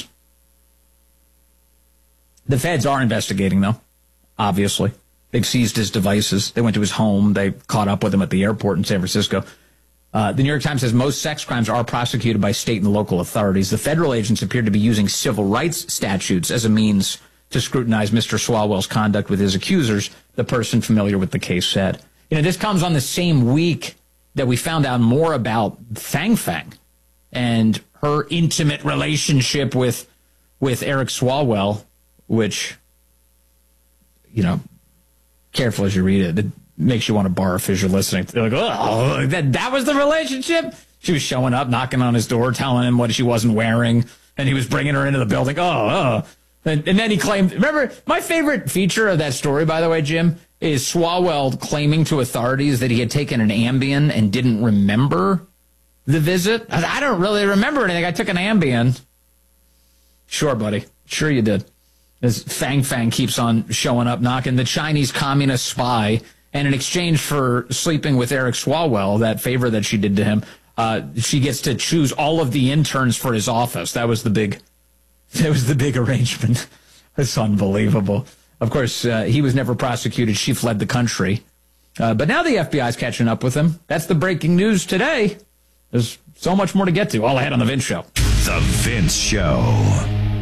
The feds are investigating, though, obviously. They've seized his devices. They went to his home. They caught up with him at the airport in San Francisco. Uh, the New York Times says most sex crimes are prosecuted by state and local authorities. The federal agents appear to be using civil rights statutes as a means to scrutinize Mister Swalwell's conduct with his accusers, the person familiar with the case said. You know, this comes on the same week that we found out more about Fang Fang and her intimate relationship with with Eric Swalwell, which, you know, careful as you read it, it makes you want to barf as you're listening. They're like, oh, that, that was the relationship? She was showing up, knocking on his door, telling him what she wasn't wearing, and he was bringing her into the building. Oh, oh. And, and then he claimed, remember, my favorite feature of that story, by the way, Jim, is Swalwell claiming to authorities that he had taken an Ambien and didn't remember the visit. I, I don't really remember anything. I took an Ambien. Sure, buddy. Sure you did. As Fang Fang keeps on showing up, knocking the Chinese communist spy, and in exchange for sleeping with Eric Swalwell, that favor that she did to him, uh, she gets to choose all of the interns for his office. That was the big, that was the big arrangement. That's unbelievable. Of course, uh, he was never prosecuted. She fled the country. Uh, but now the F B I is catching up with him. That's the breaking news today. There's so much more to get to. All ahead on The Vince Show. The Vince Show.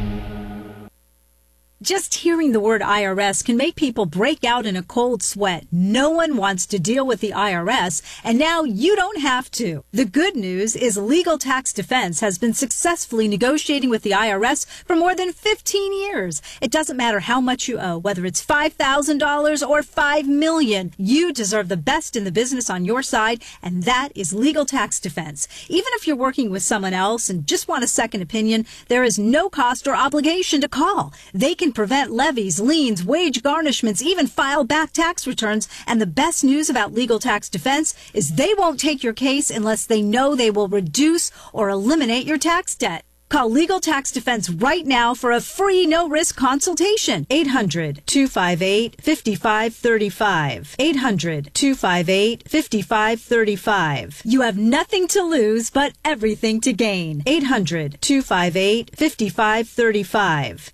Just hearing the word I R S can make people break out in a cold sweat. No one wants to deal with the I R S, and now you don't have to. The good news is Legal Tax Defense has been successfully negotiating with the I R S for more than fifteen years. It doesn't matter how much you owe, whether it's five thousand dollars or five million dollars. You deserve the best in the business on your side, and that is Legal Tax Defense. Even if you're working with someone else and just want a second opinion, there is no cost or obligation to call. They can prevent levies, liens, wage garnishments, even file back tax returns. And the best news about Legal Tax Defense is they won't take your case unless they know they will reduce or eliminate your tax debt. Call Legal Tax Defense right now for a free no-risk consultation. eight hundred, two five eight, five five three five. eight hundred, two five eight, five five three five. You have nothing to lose but everything to gain. eight hundred, two five eight, five five three five.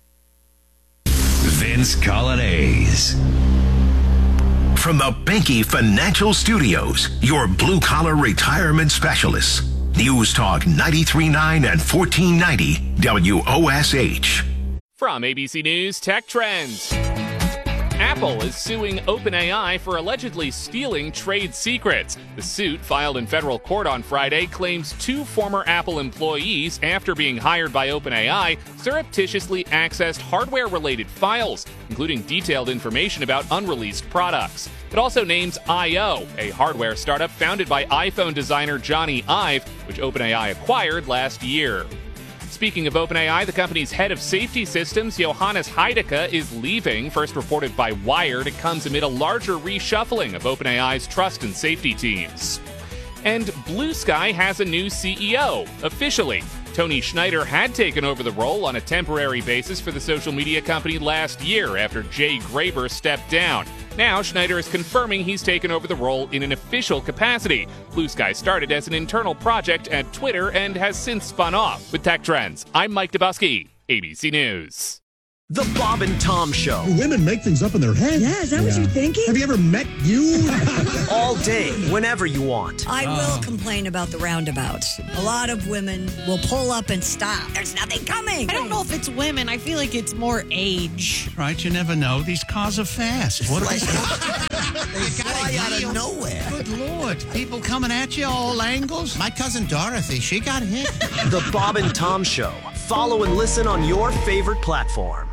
Vince Colonnese. From the Benke Financial Studios, your blue-collar retirement specialists. News Talk ninety-three point nine and fourteen ninety W O S H. From A B C News Tech Trends. Apple is suing OpenAI for allegedly stealing trade secrets. The suit, filed in federal court on Friday, claims two former Apple employees, after being hired by OpenAI, surreptitiously accessed hardware-related files, including detailed information about unreleased products. It also names I O, a hardware startup founded by iPhone designer Johnny Ive, which OpenAI acquired last year. Speaking of OpenAI, the company's head of safety systems, Johannes Heidecke, is leaving. First reported by Wired, it comes amid a larger reshuffling of OpenAI's trust and safety teams. And Blue Sky has a new C E O, officially. Tony Schneider had taken over the role on a temporary basis for the social media company last year after Jay Graber stepped down. Now, Schneider is confirming he's taken over the role in an official capacity. Blue Sky started as an internal project at Twitter and has since spun off. With Tech Trends, I'm Mike Dubusky, A B C News. The Bob and Tom Show. Women make things up in their head. Yeah, is that yeah. what you're thinking? Have you ever met you? All day, whenever you want. I will oh. complain about the roundabouts. A lot of women will pull up and stop. There's nothing coming. I don't know if it's women. I feel like it's more age. Right, you never know. These cars are fast. What are they? They fly out of nowhere. Good Lord. People coming at you all angles. My cousin Dorothy, she got hit. The Bob and Tom Show. Follow and listen on your favorite platform.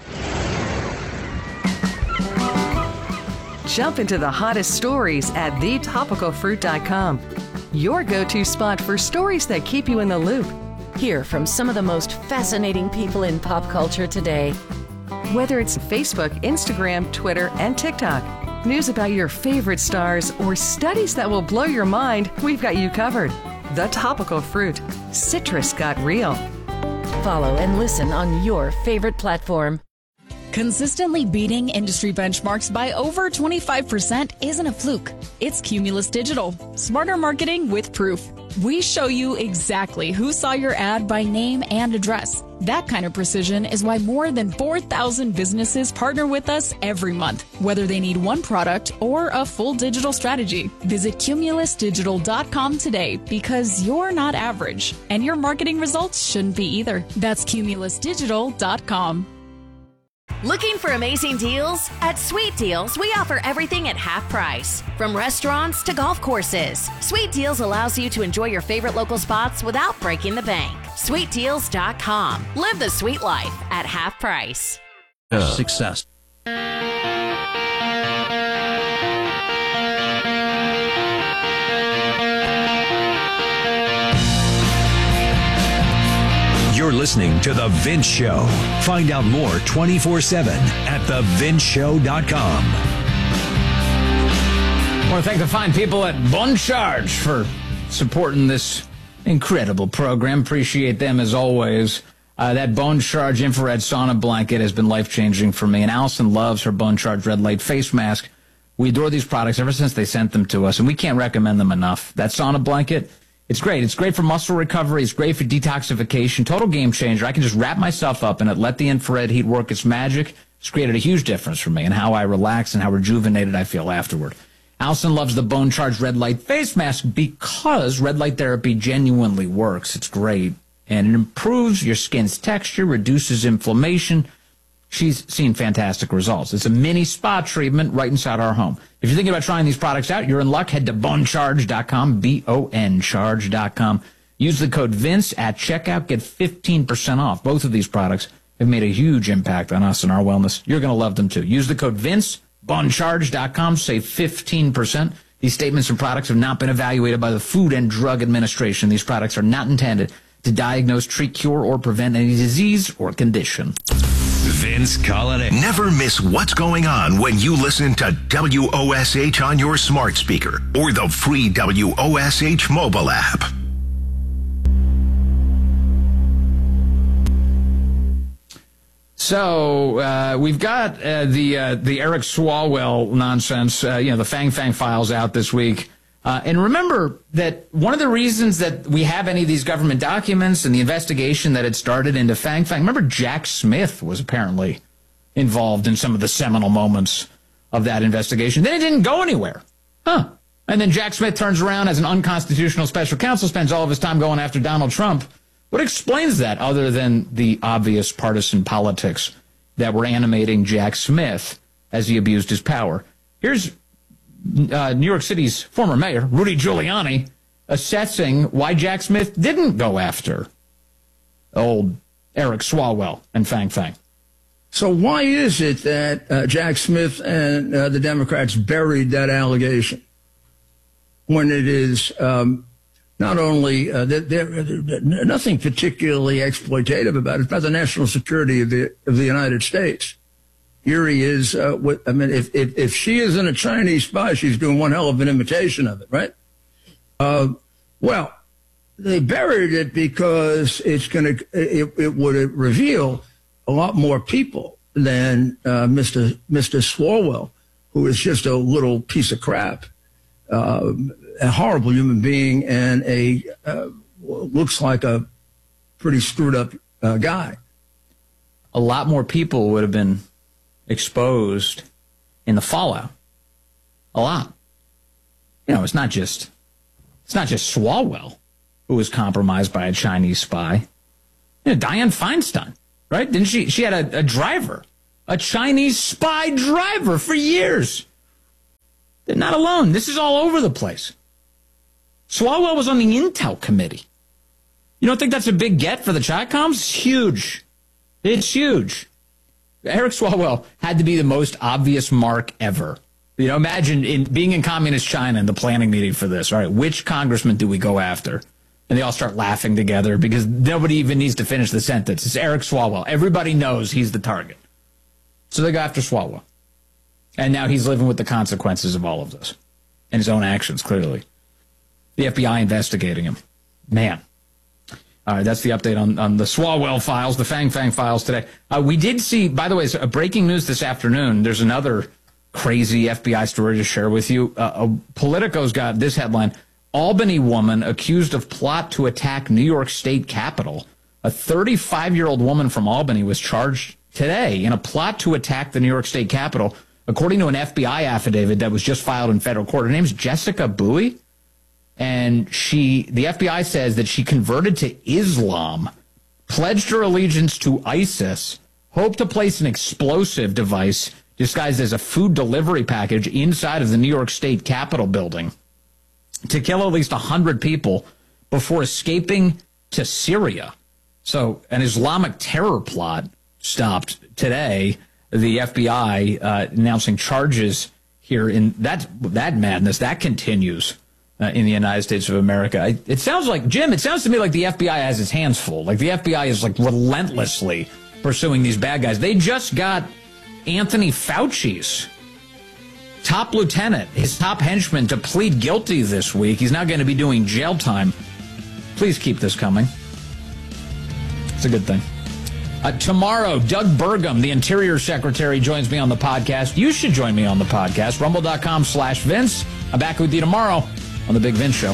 Jump into the hottest stories at the topical fruit dot com. Your go-to spot for stories that keep you in the loop. Hear from some of the most fascinating people in pop culture today. Whether it's Facebook, Instagram, Twitter, and TikTok, news about your favorite stars, or studies that will blow your mind, we've got you covered. The Topical Fruit. Citrus got real. Follow and listen on your favorite platform. Consistently beating industry benchmarks by over twenty-five percent isn't a fluke. It's Cumulus Digital. Smarter marketing with proof. We show you exactly who saw your ad by name and address. That kind of precision is why more than four thousand businesses partner with us every month, whether they need one product or a full digital strategy. Visit cumulus digital dot com today because you're not average, and your marketing results shouldn't be either. That's cumulus digital dot com. Looking for amazing deals? At Sweet Deals, we offer everything at half price. From restaurants to golf courses, Sweet Deals allows you to enjoy your favorite local spots without breaking the bank. sweet deals dot com. Live the sweet life at half price. Uh, success. You're listening to The Vince Show. Find out more twenty-four seven at the vince show dot com. I want to thank the fine people at Bon Charge for supporting this incredible program. Appreciate them as always. Uh, that Bon Charge infrared sauna blanket has been life-changing for me, and Allison loves her Bon Charge red light face mask. We adore these products ever since they sent them to us, and we can't recommend them enough. That sauna blanket, it's great. It's great for muscle recovery. It's great for detoxification. Total game changer. I can just wrap myself up in it, let the infrared heat work its magic. It's created a huge difference for me in how I relax and how rejuvenated I feel afterward. Allison loves the Bon Charge red light face mask because red light therapy genuinely works. It's great. And it improves your skin's texture, reduces inflammation. She's seen fantastic results. It's a mini spa treatment right inside our home. If you're thinking about trying these products out, you're in luck. Head to bon charge dot com, B O N charge dot com. Use the code Vince at checkout. Get fifteen percent off. Both of these products have made a huge impact on us and our wellness. You're going to love them, too. Use the code Vince, bon charge dot com. Save fifteen percent. These statements and products have not been evaluated by the Food and Drug Administration. These products are not intended to diagnose, treat, cure, or prevent any disease or condition. Vince Colonnade. Never miss what's going on when you listen to W O S H on your smart speaker or the free W O S H mobile app. So uh, we've got uh, the uh, the Eric Swalwell nonsense, uh, you know, the Fang Fang files out this week. Uh, and remember that one of the reasons that we have any of these government documents and the investigation that had started into Fang Fang, remember Jack Smith was apparently involved in some of the seminal moments of that investigation. Then it didn't go anywhere. Huh. And then Jack Smith turns around as an unconstitutional special counsel, spends all of his time going after Donald Trump. What explains that other than the obvious partisan politics that were animating Jack Smith as he abused his power? Here's Uh, New York City's former mayor, Rudy Giuliani, assessing why Jack Smith didn't go after old Eric Swalwell and Fang Fang. So why is it that uh, Jack Smith and uh, the Democrats buried that allegation when it is um, not only uh, they're, they're, nothing particularly exploitative about it, it's about the national security of the of the United States? Here he is. Uh, with, I mean, if, if if she isn't a Chinese spy, she's doing one hell of an imitation of it, right? Uh, well, they buried it because it's going to it, it would reveal a lot more people than uh, Mister Mister Swalwell, who is just a little piece of crap, uh, a horrible human being, and a uh, looks like a pretty screwed up uh, guy. a lot more people would have been exposed in the fallout. A lot. You know, it's not just it's not just Swalwell who was compromised by a Chinese spy. You know, Dianne Feinstein, right? Didn't she? She had a, a driver, a Chinese spy driver for years. They're not alone. This is all over the place. Swalwell was on the Intel committee. You don't think that's a big get for the Chi-Coms? It's huge. It's huge. Eric Swalwell had to be the most obvious mark ever. You know, imagine in, being in communist China in the planning meeting for this. All right, which congressman do we go after? And they all start laughing together because nobody even needs to finish the sentence. It's Eric Swalwell. Everybody knows he's the target. So they go after Swalwell. And now he's living with the consequences of all of this. And his own actions, clearly. The F B I investigating him. Man. All right, that's the update on, on the Swalwell files, the Fang Fang files today. Uh, we did see, by the way, so, uh, breaking news this afternoon. There's another crazy F B I story to share with you. Uh, uh, Politico's got this headline. Albany woman accused of plot to attack New York State Capitol. A thirty-five-year-old woman from Albany was charged today in a plot to attack the New York State Capitol, according to an F B I affidavit that was just filed in federal court. Her name's Jessica Bowie, and she, the F B I says that she converted to Islam, pledged her allegiance to ISIS, hoped to place an explosive device disguised as a food delivery package inside of the New York State Capitol building to kill at least one hundred people before escaping to Syria. So an Islamic terror plot stopped today. The F B I uh, announcing charges here in that that madness that continues uh, in the United States of America. It, it sounds like, Jim, it sounds to me like the F B I has its hands full. Like the F B I is like relentlessly pursuing these bad guys. They just got Anthony Fauci's top lieutenant, his top henchman, to plead guilty this week. He's now going to be doing jail time. Please keep this coming. It's a good thing. Uh, tomorrow, Doug Burgum, the Interior Secretary, joins me on the podcast. You should join me on the podcast. Rumble.com slash Vince. I'm back with you tomorrow on The Big Vince Show.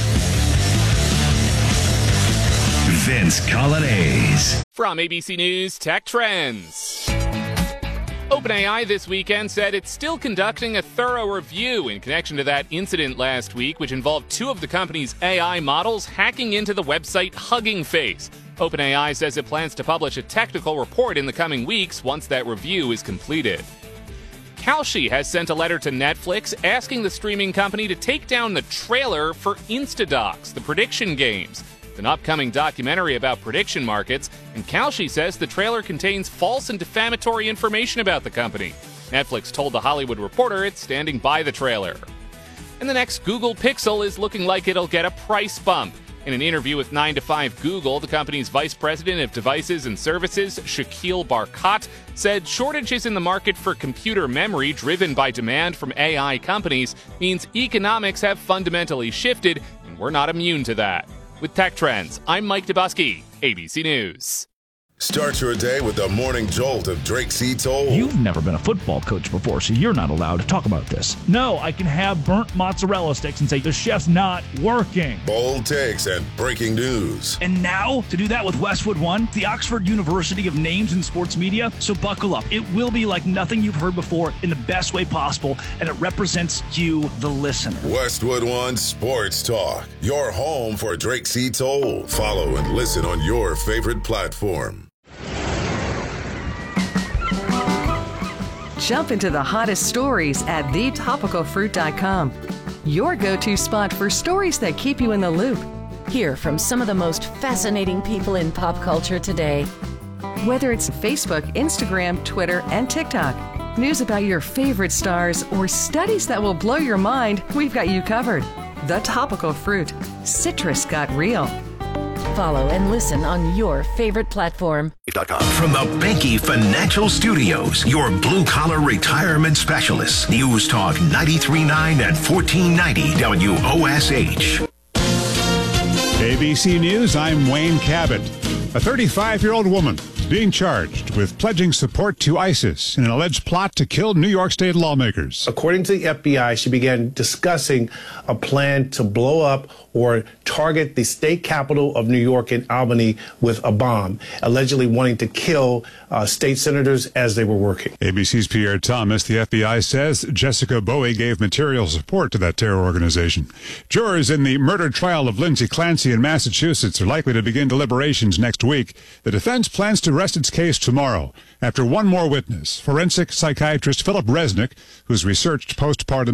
Vince Coglianese. From A B C News Tech Trends. OpenAI this weekend said it's still conducting a thorough review in connection to that incident last week, which involved two of the company's A I models hacking into the website Hugging Face. OpenAI says it plans to publish a technical report in the coming weeks once that review is completed. Kalshi has sent a letter to Netflix asking the streaming company to take down the trailer for Instadocs, the prediction games. It's an upcoming documentary about prediction markets, and Kalshi says the trailer contains false and defamatory information about the company. Netflix told The Hollywood Reporter it's standing by the trailer. And the next Google Pixel is looking like it'll get a price bump. In an interview with nine to five Google, the company's vice president of devices and services, Shakil Barkat, said shortages in the market for computer memory driven by demand from A I companies means economics have fundamentally shifted, and we're not immune to that. With Tech Trends, I'm Mike Dubusky, A B C News. Start your day with the morning jolt of Drake C. Toll. You've never been a football coach before, so you're not allowed to talk about this. No, I can have burnt mozzarella sticks and say the chef's not working. Bold takes and breaking news. And now, to do that with Westwood One, the Oxford University of Names in Sports Media. So buckle up. It will be like nothing you've heard before in the best way possible, and it represents you, the listener. Westwood One Sports Talk, your home for Drake C. Toll. Follow and listen on your favorite platform. Jump into the hottest stories at the topical fruit dot com. Your go-to spot for stories that keep you in the loop. Hear from some of the most fascinating people in pop culture today. Whether it's Facebook, Instagram, Twitter, and TikTok, news about your favorite stars, or studies that will blow your mind, we've got you covered. The Topical Fruit. Citrus got real. Follow and listen on your favorite platform. From the Benke Financial Studios, your blue-collar retirement specialists. News Talk ninety-three point nine and fourteen ninety W O S H. A B C News, I'm Wayne Cabot. A thirty-five-year-old woman being charged with pledging support to ISIS in an alleged plot to kill New York State lawmakers. According to the F B I, she began discussing a plan to blow up or target the state capital of New York in Albany with a bomb, allegedly wanting to kill uh, state senators as they were working. A B C's Pierre Thomas, the F B I says Jessica Bowie gave material support to that terror organization. Jurors in the murder trial of Lindsay Clancy in Massachusetts are likely to begin deliberations next week. The defense plans to rest its case tomorrow after one more witness, forensic psychiatrist Philip Resnick, who's researched postpartum